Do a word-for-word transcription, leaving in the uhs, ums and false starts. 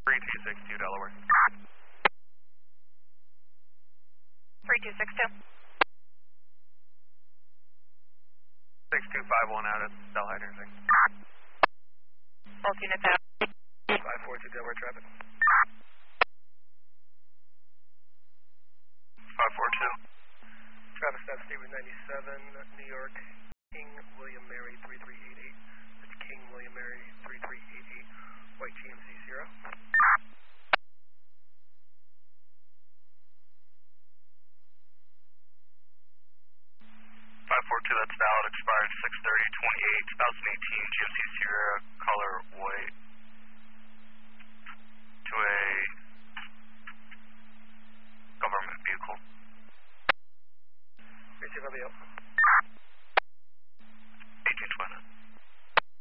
three two six two Delaware. three two six two. six two five one out at Delhi Nursing. Both units out. five four two Delaware traffic. five four two. Traffic status statement ninety-seven, New York, King William Mary three three eight eight. That's King William Mary three three eight eight, White G M C zero. five four two, that's valid, expired six thirty twenty-eight, two thousand eighteen, G M C Sierra